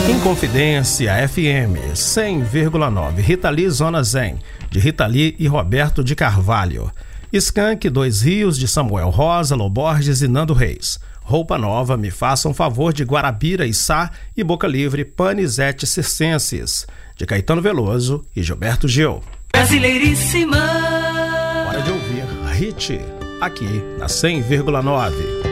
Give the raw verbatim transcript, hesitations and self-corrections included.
Inconfidência F M cem vírgula nove, Rita Lee Zona Zen, de Rita Lee e Roberto de Carvalho. Skank, Dois Rios, de Samuel Rosa, Loborges e Nando Reis. Roupa Nova, Me Faça um Favor, de Guarabira e Sá, e Boca Livre, Panisete Circenses, de Caetano Veloso e Gilberto Gil. Brasileiríssima. Hora de ouvir Hit, aqui na cem vírgula nove.